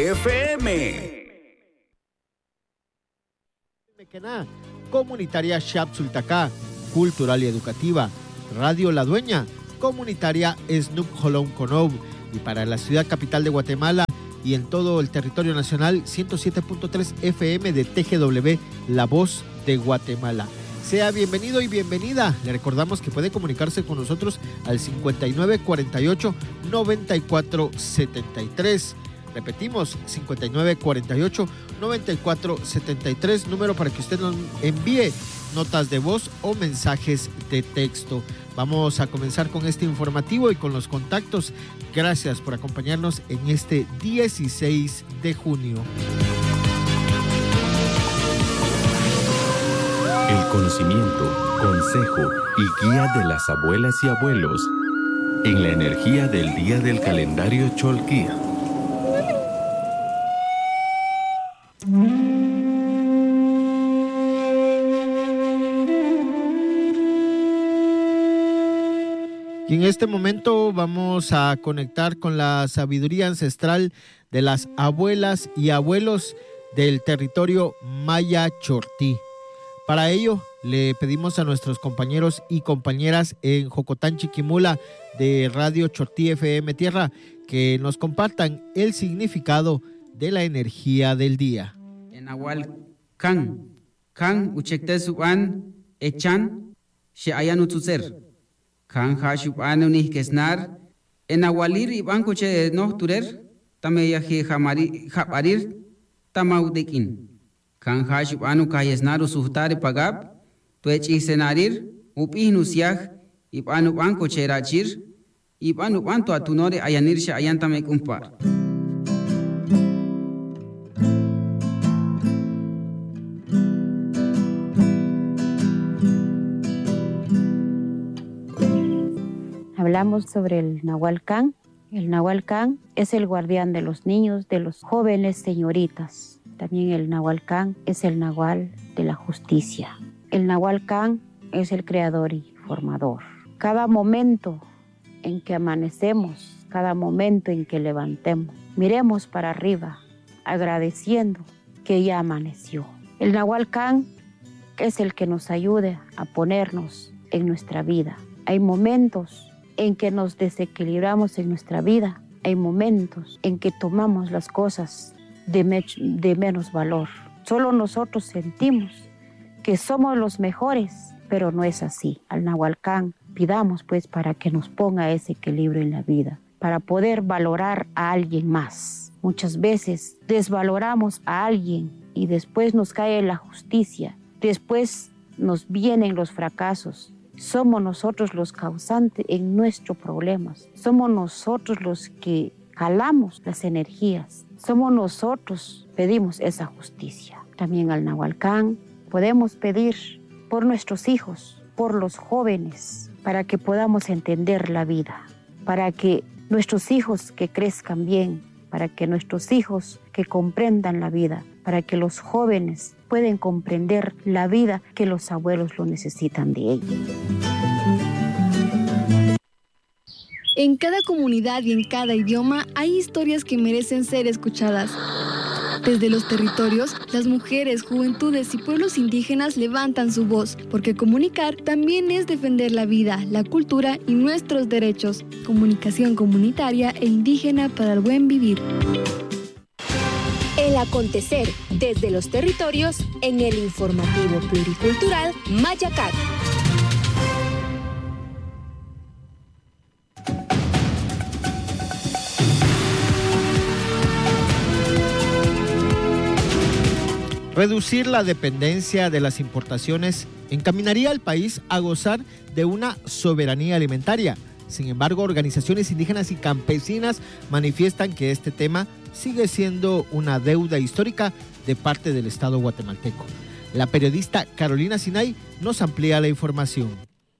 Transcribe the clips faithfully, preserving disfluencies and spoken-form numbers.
F M. Mequená, comunitaria Xapsultacá, cultural y educativa. Radio La Dueña, comunitaria Snoop Jolón Conob. Y para la ciudad capital de Guatemala y en todo el territorio nacional, ciento siete punto tres F M de T G W, La Voz de Guatemala. Sea bienvenido y bienvenida. Le recordamos que puede comunicarse con nosotros al cincuenta y nueve cuarenta y ocho noventa y cuatro setenta y tres. Repetimos, cincuenta y nueve cuarenta y ocho noventa y cuatro setenta y tres, número para que usted nos envíe notas de voz o mensajes de texto. Vamos a comenzar con este informativo y con los contactos. Gracias por acompañarnos en este dieciséis de junio. El conocimiento, consejo y guía de las abuelas y abuelos en la energía del día del calendario Cholquí. Y en este momento vamos a conectar con la sabiduría ancestral de las abuelas y abuelos del territorio Maya Chortí. Para ello, le pedimos a nuestros compañeros y compañeras en Jocotán, Chiquimula, de Radio Chortí F M Tierra, que nos compartan el significado de la energía del día. En Nahual Kan, Kan uchekte suban, echan, she ayan utsuser. Kan hashuban unih kesnar, en Nahualir iban coche no turer, tame yaje jamari, jabarir, tamaudekin. Kan hashubanu kayesnaru suhtare pagab, tuechi senarir, upinusiaj, ibanu banco cherachir, ibanu banto atunore ayanirse ayantame kumpar. Hablamos sobre el Nahual Kan. El Nahual Kan es el guardián de los niños, de los jóvenes señoritas. También el Nahual Kan es el Nahual de la justicia. El Nahual Kan es el creador y formador. Cada momento en que amanecemos, cada momento en que levantemos, miremos para arriba, agradeciendo que ya amaneció. El Nahual Kan es el que nos ayuda a ponernos en nuestra vida. Hay momentos en que nos desequilibramos en nuestra vida. Hay momentos en que tomamos las cosas De, me, de menos valor. Solo nosotros sentimos que somos los mejores, pero no es así. Al Nahual Kan pidamos pues para que nos ponga ese equilibrio en la vida, para poder valorar a alguien más. Muchas veces desvaloramos a alguien y después nos cae la justicia, después nos vienen los fracasos. Somos nosotros los causantes en nuestros problemas. Somos nosotros los que jalamos las energías. Somos nosotros, pedimos esa justicia. También al Nahual Kan podemos pedir por nuestros hijos, por los jóvenes, para que podamos entender la vida, para que nuestros hijos que crezcan bien, para que nuestros hijos que comprendan la vida, para que los jóvenes puedan comprender la vida que los abuelos lo necesitan de ellos. En cada comunidad y en cada idioma hay historias que merecen ser escuchadas. Desde los territorios, las mujeres, juventudes y pueblos indígenas levantan su voz, porque comunicar también es defender la vida, la cultura y nuestros derechos. Comunicación comunitaria e indígena para el buen vivir. El acontecer desde los territorios en el informativo pluricultural Mayacat. Reducir la dependencia de las importaciones encaminaría al país a gozar de una soberanía alimentaria. Sin embargo, organizaciones indígenas y campesinas manifiestan que este tema sigue siendo una deuda histórica de parte del Estado guatemalteco. La periodista Carolina Sinay nos amplía la información.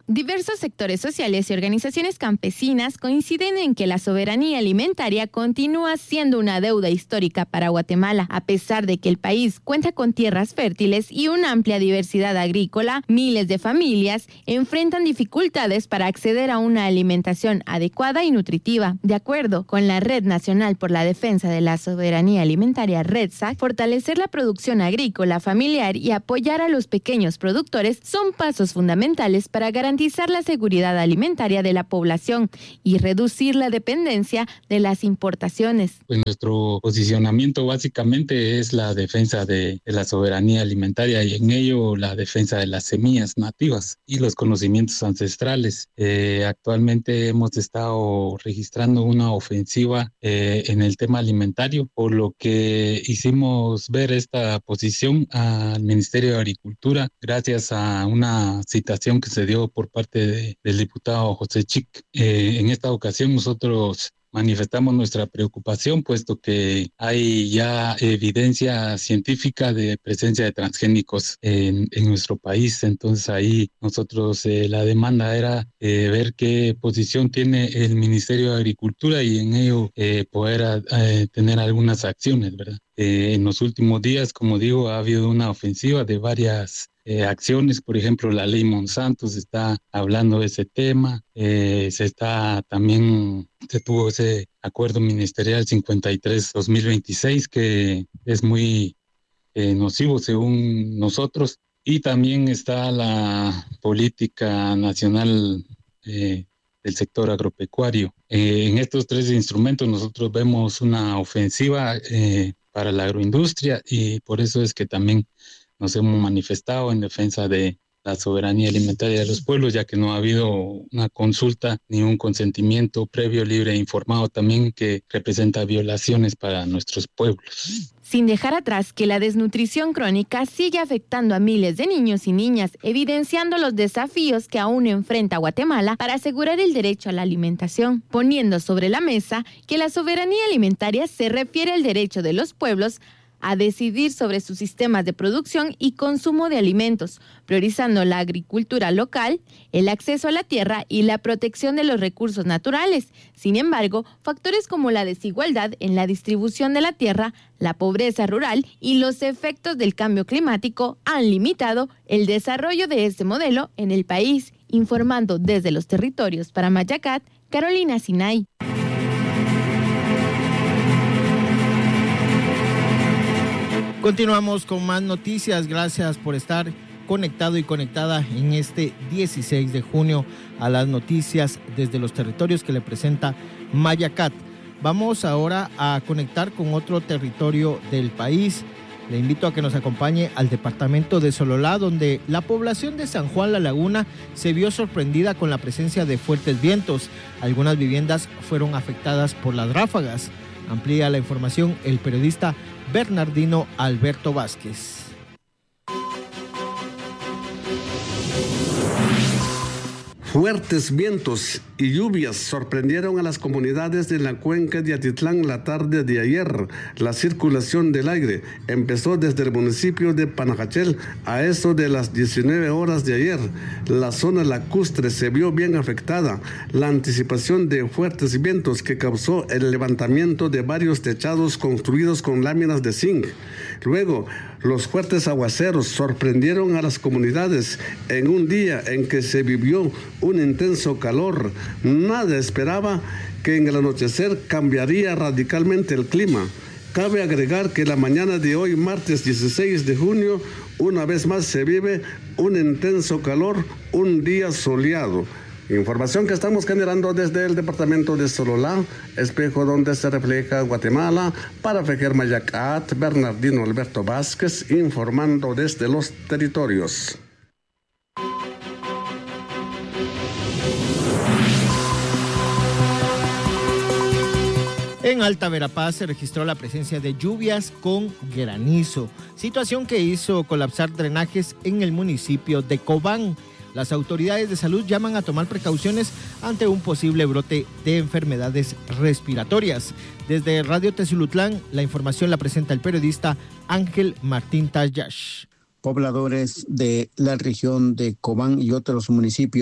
Diversos sectores sociales y organizaciones campesinas coinciden en que la soberanía alimentaria continúa siendo una deuda histórica para Guatemala. A pesar de que el país cuenta con tierras fértiles y una amplia diversidad agrícola, miles de familias enfrentan dificultades para acceder a una alimentación adecuada y nutritiva. De acuerdo con la Red Nacional por la Defensa de la Soberanía Alimentaria, REDSAC, fortalecer la producción agrícola familiar y apoyar a los pequeños productores son pasos fundamentales para garantizar garantizar la seguridad alimentaria de la población y reducir la dependencia de las importaciones. Pues nuestro posicionamiento básicamente es la defensa de, de la soberanía alimentaria y en ello la defensa de las semillas nativas y los conocimientos ancestrales. Eh, actualmente hemos estado registrando una ofensiva eh, en el tema alimentario, por lo que hicimos ver esta posición al Ministerio de Agricultura gracias a una citación que se dio por parte de, del diputado José Chic. Eh, en esta ocasión nosotros manifestamos nuestra preocupación, puesto que hay ya evidencia científica de presencia de transgénicos en, en nuestro país. Entonces ahí nosotros eh, la demanda era eh, ver qué posición tiene el Ministerio de Agricultura y en ello eh, poder eh, tener algunas acciones, ¿verdad? Eh, en los últimos días, como digo, ha habido una ofensiva de varias Eh, acciones. Por ejemplo, la ley Monsanto se está hablando de ese tema, eh, se está también, se tuvo ese acuerdo ministerial cincuenta y tres dos mil veintiséis que es muy eh, nocivo según nosotros, y también está la política nacional eh, del sector agropecuario. Eh, en estos tres instrumentos nosotros vemos una ofensiva eh, para la agroindustria y por eso es que también nos hemos manifestado en defensa de la soberanía alimentaria de los pueblos, ya que no ha habido una consulta ni un consentimiento previo, libre e informado también, que representa violaciones para nuestros pueblos. Sin dejar atrás que la desnutrición crónica sigue afectando a miles de niños y niñas, evidenciando los desafíos que aún enfrenta Guatemala para asegurar el derecho a la alimentación, poniendo sobre la mesa que la soberanía alimentaria se refiere al derecho de los pueblos a decidir sobre sus sistemas de producción y consumo de alimentos, priorizando la agricultura local, el acceso a la tierra y la protección de los recursos naturales. Sin embargo, factores como la desigualdad en la distribución de la tierra, la pobreza rural y los efectos del cambio climático han limitado el desarrollo de este modelo en el país. Informando desde los territorios para Mayacat, Carolina Sinay. Continuamos con más noticias. Gracias por estar conectado y conectada en este dieciséis de junio a las noticias desde los territorios que le presenta Mayacat. Vamos ahora a conectar con otro territorio del país. Le invito a que nos acompañe al departamento de Sololá, donde la población de San Juan La Laguna se vio sorprendida con la presencia de fuertes vientos. Algunas viviendas fueron afectadas por las ráfagas. Amplía la información el periodista Bernardino Alberto Vázquez. Fuertes vientos y lluvias sorprendieron a las comunidades de la cuenca de Atitlán la tarde de ayer. La circulación del aire empezó desde el municipio de Panajachel a eso de las diecinueve horas de ayer. La zona lacustre se vio bien afectada. La anticipación de fuertes vientos que causó el levantamiento de varios techados construidos con láminas de zinc. Luego, los fuertes aguaceros sorprendieron a las comunidades en un día en que se vivió un intenso calor. Nada esperaba que en el anochecer cambiaría radicalmente el clima. Cabe agregar que la mañana de hoy, martes dieciséis de junio, una vez más se vive un intenso calor, un día soleado. Información que estamos generando desde el departamento de Sololá, espejo donde se refleja Guatemala. Para Fejer Mayacat, Bernardino Alberto Vázquez, informando desde los territorios. En Alta Verapaz se registró la presencia de lluvias con granizo, situación que hizo colapsar drenajes en el municipio de Cobán. Las autoridades de salud llaman a tomar precauciones ante un posible brote de enfermedades respiratorias. Desde Radio Tezulutlán, la información la presenta el periodista Ángel Martín Tayash. Pobladores de la región de Cobán y otros municipios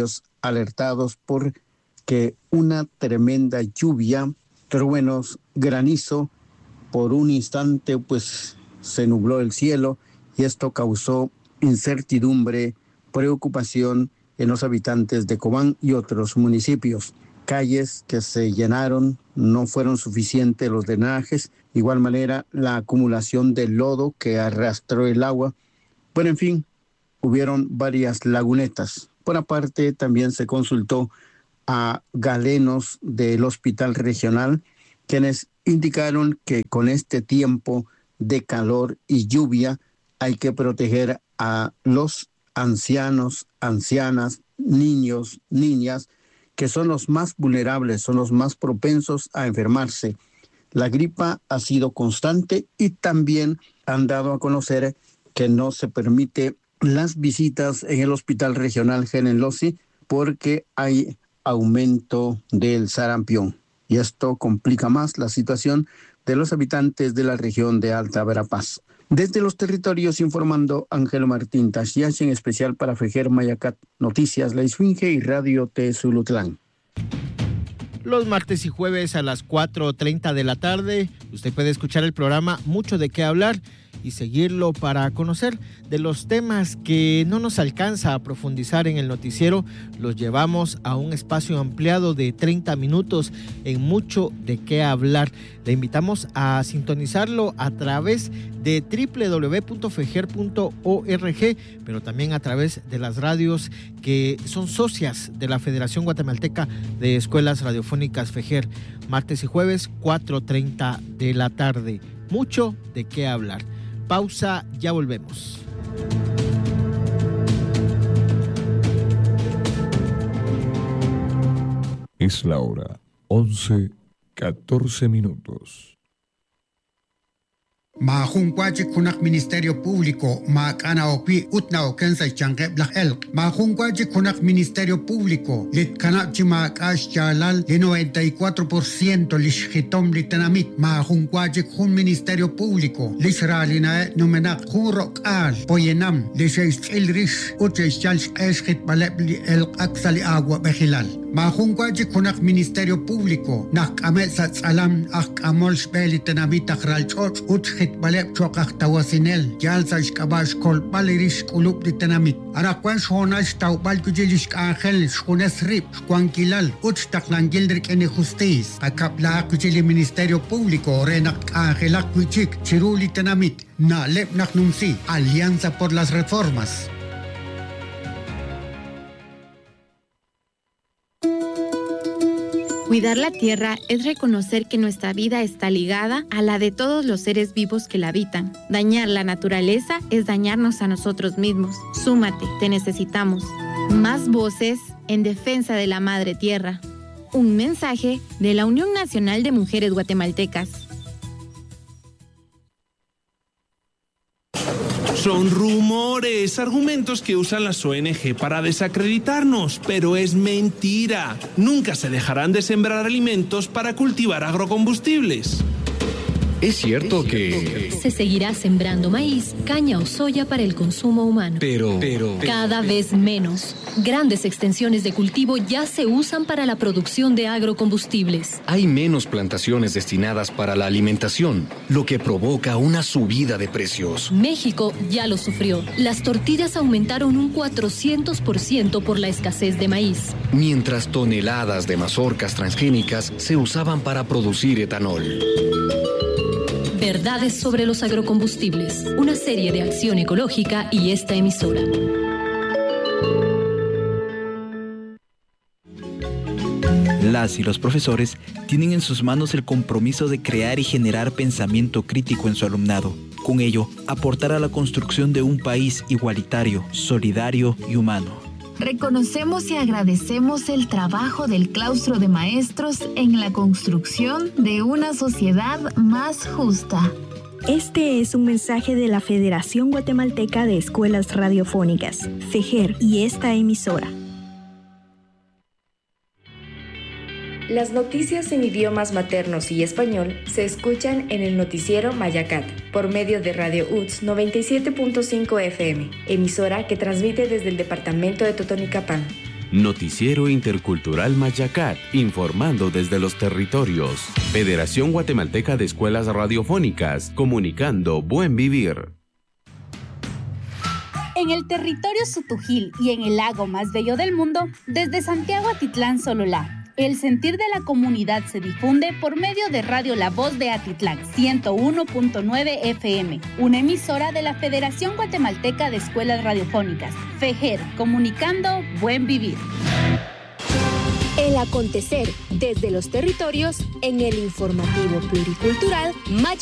alertados por que una tremenda lluvia, truenos, granizo, por un instante pues se nubló el cielo y esto causó incertidumbre, preocupación en los habitantes de Cobán y otros municipios. Calles que se llenaron, no fueron suficientes los drenajes, de igual manera la acumulación de lodo que arrastró el agua. Bueno, en fin, hubieron varias lagunetas. Por aparte, también se consultó a galenos del hospital regional, quienes indicaron que con este tiempo de calor y lluvia hay que proteger a los ancianos, ancianas, niños, niñas, que son los más vulnerables, son los más propensos a enfermarse. La gripa ha sido constante y también han dado a conocer que no se permite las visitas en el hospital regional Genelossi porque hay aumento del sarampión. Y esto complica más la situación de los habitantes de la región de Alta Verapaz. Desde los territorios informando Ángelo Martín Tashiach, en especial para Fejer Mayacat Noticias La Esfinge y Radio T Zulutlán. Los martes y jueves a las cuatro treinta de la tarde, usted puede escuchar el programa Mucho de qué hablar y seguirlo para conocer de los temas que no nos alcanza a profundizar en el noticiero. Los llevamos a un espacio ampliado de treinta minutos en Mucho de qué hablar. Le invitamos a sintonizarlo a través de doble u doble u doble u punto fejer punto org, pero también a través de las radios que son socias de la Federación Guatemalteca de Escuelas Radiofónicas Fejer. Martes y jueves, cuatro treinta de la tarde. Mucho de qué hablar. Pausa, ya volvemos. Es la hora, once, catorce minutos. Ma Junquachi Kunak Ministerio Público, Ma Kanaopi, Utnao Kensa Change Blach Elk, Ma Junquachi Kunak Ministerio Público, Lit Kanachi Ma Kash Chalal, de noventa y cuatro por ciento Lishhitom Litanamit, Ma Junquachi Kun Ministerio Público, Lishralina Numenak, Jurok Al, Poyenam, Lishesh Ilrish, Uchesh Chalsh Eshit Balebli El Aksali Agua Bejilal. Ma Junquachi Kunak Ministerio Público, Nak Ametsat Alam, Ak Amol Shbeli Tanamit Akral Choch, Uchhit Baleb Chokak Tawasinel, Jalsash Kabash Kol Balirish Kulub de Tanamit. Arakwan Shonash Tau Balkujilish Angel, Shkunes Rip, Shkuankilal, Uch Taklan Gildrik Ene Justiz, Akapla Kujili Ministerio Público, Renak Angelak Kuchik, Chiruli Tanamit, Na Lep Naknumsi, Alianza por las Reformas. Cuidar la tierra es reconocer que nuestra vida está ligada a la de todos los seres vivos que la habitan. Dañar la naturaleza es dañarnos a nosotros mismos. Súmate, te necesitamos. Más voces en defensa de la madre tierra. Un mensaje de la Unión Nacional de Mujeres Guatemaltecas. Son rumores, argumentos que usan las O N G para desacreditarnos, pero es mentira. Nunca se dejarán de sembrar alimentos para cultivar agrocombustibles. Es cierto que se seguirá sembrando maíz, caña o soya para el consumo humano. Pero, pero cada vez menos. Grandes extensiones de cultivo ya se usan para la producción de agrocombustibles. Hay menos plantaciones destinadas para la alimentación, lo que provoca una subida de precios. México ya lo sufrió. Las tortillas aumentaron un cuatrocientos por ciento por la escasez de maíz. Mientras toneladas de mazorcas transgénicas se usaban para producir etanol. Verdades sobre los agrocombustibles, una serie de Acción Ecológica y esta emisora. Las y los profesores tienen en sus manos el compromiso de crear y generar pensamiento crítico en su alumnado. Con ello, aportar a la construcción de un país igualitario, solidario y humano. Reconocemos y agradecemos el trabajo del claustro de maestros en la construcción de una sociedad más justa. Este es un mensaje de la Federación Guatemalteca de Escuelas Radiofónicas, FEJER, y esta emisora. Las noticias en idiomas maternos y español se escuchan en el noticiero Mayacat por medio de Radio U T S noventa y siete punto cinco F M, emisora que transmite desde el departamento de Totonicapán. Noticiero Intercultural Mayacat, informando desde los territorios. Federación Guatemalteca de Escuelas Radiofónicas, comunicando buen vivir. En el territorio Sutujil y en el lago más bello del mundo, desde Santiago Atitlán, Sololá, el sentir de la comunidad se difunde por medio de Radio La Voz de Atitlán, ciento uno punto nueve F M, una emisora de la Federación Guatemalteca de Escuelas Radiofónicas, FEGER, comunicando buen vivir. El acontecer desde los territorios en el informativo pluricultural Maya.